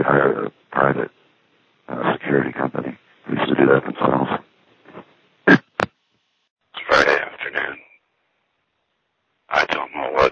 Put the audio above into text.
might hire a private security company who used to do that themselves. It's Friday afternoon. I don't know what